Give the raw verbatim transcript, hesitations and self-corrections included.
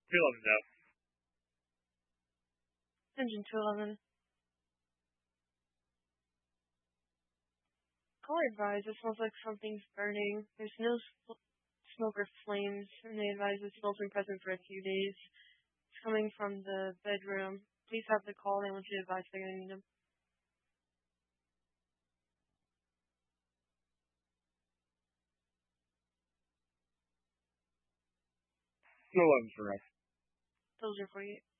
two eleven now. Engine two eleven. Caller advised, it smells like something's burning. There's no sp- smoke or flames, and they advise the smell's been present for a few days. It's coming from the bedroom. Please have the call. They want you to advise they're going to need them. two eleven for us. Those are for you.